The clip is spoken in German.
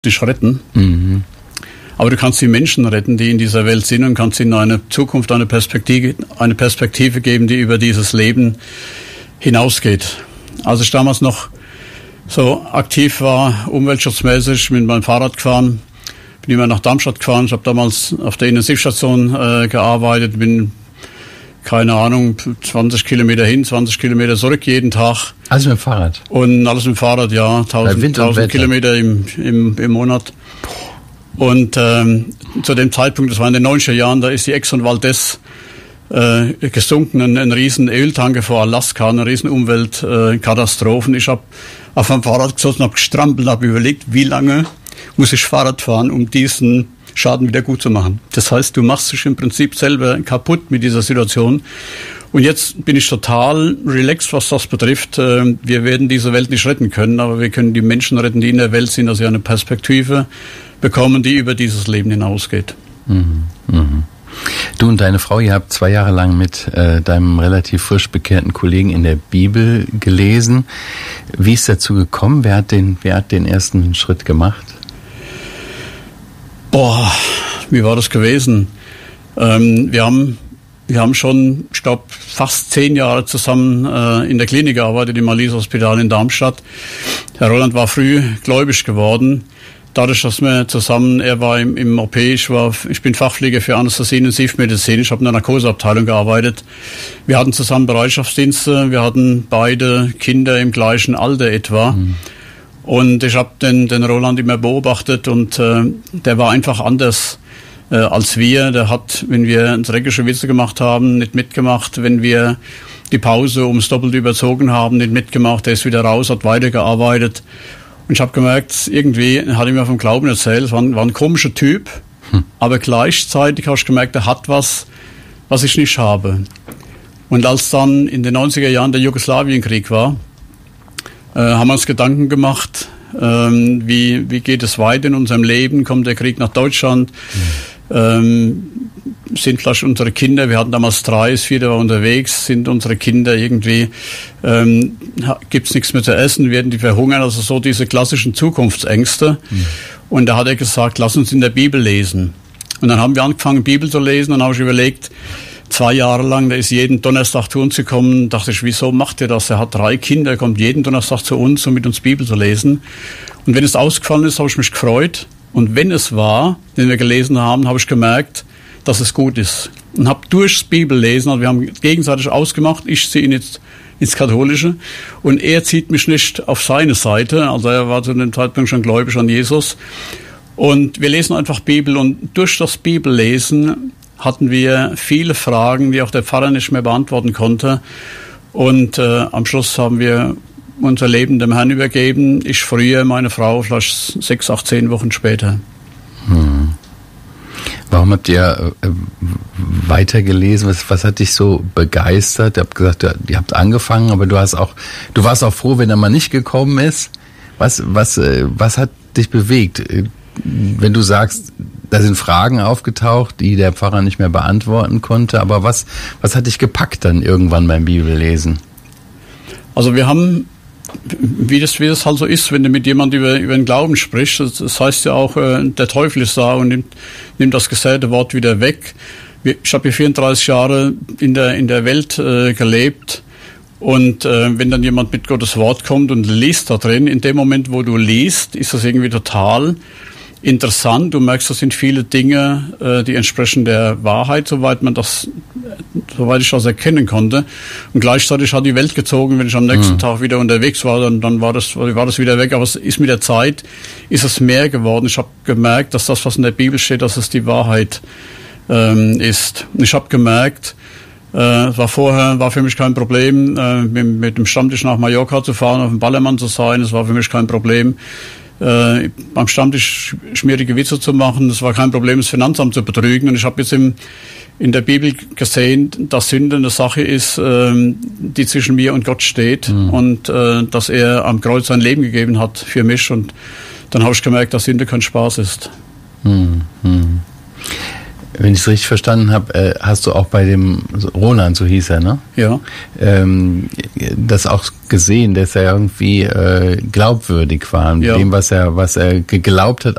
dich retten. Mhm. Aber du kannst die Menschen retten, die in dieser Welt sind, und kannst ihnen eine Zukunft, eine Perspektive geben, die über dieses Leben hinausgeht. Als ich damals noch so aktiv war, umweltschutzmäßig, mit meinem Fahrrad gefahren, bin immer nach Darmstadt gefahren. Ich habe damals auf der Intensivstation gearbeitet, bin, keine Ahnung, 20 Kilometer hin, 20 Kilometer zurück jeden Tag. Alles mit dem Fahrrad? Und alles mit dem Fahrrad, ja. 1000 Kilometer im Monat. Und zu dem Zeitpunkt, das war in den 90er Jahren, da ist die Exxon Valdez gesunken, ein riesen Öltanker vor Alaska, eine riesen Umweltkatastrophe. Ich habe auf meinem Fahrrad gesessen, habe gestrampelt, habe überlegt, wie lange muss ich Fahrrad fahren, um diesen Schaden wieder gut zu machen. Das heißt, du machst dich im Prinzip selber kaputt mit dieser Situation. Und jetzt bin ich total relaxed, was das betrifft. Wir werden diese Welt nicht retten können, aber wir können die Menschen retten, die in der Welt sind, dass sie eine Perspektive bekommen, die über dieses Leben hinausgeht. Mhm. Mhm. Du und deine Frau, ihr habt 2 Jahre lang mit deinem relativ frisch bekehrten Kollegen in der Bibel gelesen. Wie ist dazu gekommen? Wer hat den ersten Schritt gemacht? Wie war das gewesen? Wir haben schon, ich glaube, fast 10 Jahre zusammen in der Klinik gearbeitet, im Alice Hospital in Darmstadt. Herr Roland war früh gläubig geworden. Dadurch, dass wir zusammen, er war im OP, ich bin Fachpfleger für Anästhesie und Intensivmedizin, ich habe in der Narkoseabteilung gearbeitet. Wir hatten zusammen Bereitschaftsdienste, wir hatten beide Kinder im gleichen Alter etwa. Mhm. Und ich habe den Roland immer beobachtet, und der war einfach anders als wir. Der hat, wenn wir dreckige Witze gemacht haben, nicht mitgemacht. Wenn wir die Pause ums Doppelte überzogen haben, nicht mitgemacht. Der ist wieder raus, hat weitergearbeitet. Und ich habe gemerkt, irgendwie hat er mir vom Glauben erzählt, es war ein komischer Typ, aber gleichzeitig habe ich gemerkt, er hat was ich nicht habe. Und als dann in den 90er Jahren der Jugoslawienkrieg war, haben wir uns Gedanken gemacht, wie geht es weiter in unserem Leben, kommt der Krieg nach Deutschland, sind vielleicht unsere Kinder, wir hatten damals 3, das 4. war unterwegs, sind unsere Kinder irgendwie, gibt's nichts mehr zu essen, werden die verhungern, also so diese klassischen Zukunftsängste. Mhm. Und da hat er gesagt, lass uns in der Bibel lesen. Und dann haben wir angefangen, Bibel zu lesen, und dann habe ich überlegt, 2 Jahre lang, der ist jeden Donnerstag zu uns gekommen, dachte ich, wieso macht er das? Er hat 3 Kinder, kommt jeden Donnerstag zu uns, um mit uns Bibel zu lesen. Und wenn es ausgefallen ist, habe ich mich gefreut. Und wenn es war, den wir gelesen haben, habe ich gemerkt, dass es gut ist. Und habe durchs Bibellesen, also wir haben gegenseitig ausgemacht, ich ziehe ihn jetzt ins Katholische und er zieht mich nicht auf seine Seite. Also er war zu dem Zeitpunkt schon gläubig an Jesus. Und wir lesen einfach Bibel, und durch das Bibellesen hatten wir viele Fragen, die auch der Pfarrer nicht mehr beantworten konnte. Und am Schluss haben wir unser Leben dem Herrn übergeben. Ich früher, meine Frau vielleicht 6, 8, 10 Wochen später. Warum habt ihr weitergelesen? Was hat dich so begeistert? Ihr habt gesagt, ihr habt angefangen, aber du warst auch froh, wenn er mal nicht gekommen ist. Was hat dich bewegt? Wenn du sagst, da sind Fragen aufgetaucht, die der Pfarrer nicht mehr beantworten konnte, aber was hat dich gepackt dann irgendwann beim Bibellesen? Also wir haben, wie das halt so ist, wenn du mit jemand über den Glauben sprichst, das heißt ja auch, der Teufel ist da und nimmt das gesäte Wort wieder weg. Ich habe hier 34 Jahre in der Welt gelebt, und wenn dann jemand mit Gottes Wort kommt und liest da drin, in dem Moment, wo du liest, ist das irgendwie total interessant. Du merkst, das sind viele Dinge, die entsprechen der Wahrheit, soweit ich das erkennen konnte. Und gleichzeitig hat die Welt gezogen, wenn ich am nächsten Tag wieder unterwegs war, dann war das wieder weg. Aber es ist mit der Zeit, ist es mehr geworden. Ich habe gemerkt, dass das, was in der Bibel steht, dass es die Wahrheit ist. Und ich habe gemerkt, war für mich kein Problem, mit dem Stammtisch nach Mallorca zu fahren, auf dem Ballermann zu sein. Es war für mich kein Problem, am Stammtisch schmierige Witze zu machen. Es war kein Problem, das Finanzamt zu betrügen. Und ich habe jetzt in der Bibel gesehen, dass Sünde eine Sache ist, die zwischen mir und Gott steht, und dass er am Kreuz sein Leben gegeben hat für mich. Und dann habe ich gemerkt, dass Sünde kein Spaß ist. Wenn ich es richtig verstanden habe, hast du auch bei dem Roland, so hieß er, ne? Ja. Das auch gesehen, dass er irgendwie glaubwürdig war, in dem, was er geglaubt hat,